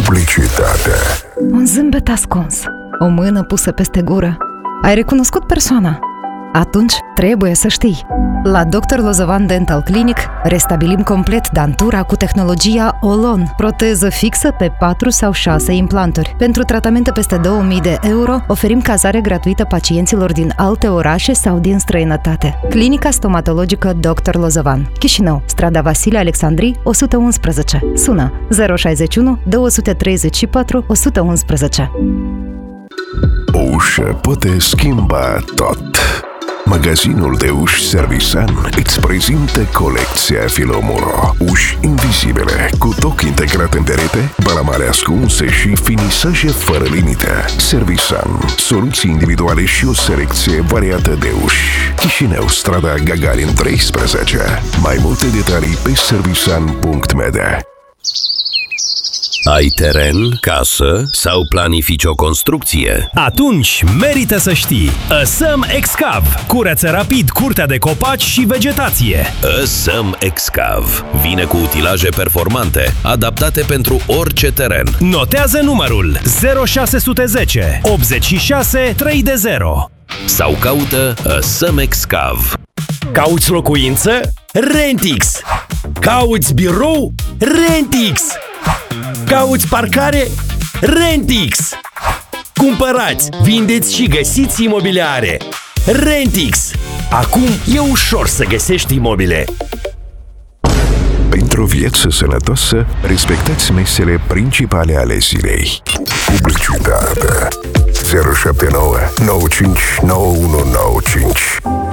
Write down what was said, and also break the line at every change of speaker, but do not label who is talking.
Publicitate.
Un zâmbet ascuns, o mână pusă peste gură. Ai recunoscut persoana? Atunci trebuie să știi. La Dr. Lozovan Dental Clinic restabilim complet dantura cu tehnologia Olon, proteză fixă pe 4 sau 6 implanturi. Pentru tratamente peste 2000 de euro, oferim cazare gratuită pacienților din alte orașe sau din străinătate. Clinica stomatologică Dr. Lozovan, Chișinău, strada Vasile Alexandrii, 111. Sună 061 234 111.
O ușă poate schimba tot. Magazinul de uși Servisan îți prezintă colecția Filomuro. Uși invizibile, cu toc integrat în perete, balamale ascunse și finisaje fără limită. Servisan, soluții individuale și o selecție variată de uși. Chișinău, strada Gagarin 13. Mai multe detalii pe servisan.md.
Ai teren, casă sau planifici o construcție?
Atunci merită să știi. Asăm Excav. Curăță rapid curtea de copaci și vegetație.
Asăm Excav. Vine cu utilaje performante, adaptate pentru orice teren.
Notează numărul 0610 86 320
sau caută Asăm Excav.
Cauți locuință? Rentix. Cauți birou? Rentix. Cauți parcare? Rentix. Cumpărați, vindeți și găsiți imobiliare. Rentix. Acum e ușor să găsești imobile.
Pentru o viață sănătoasă, respectați mesele principale ale zilei. Publicitate 079 95 9195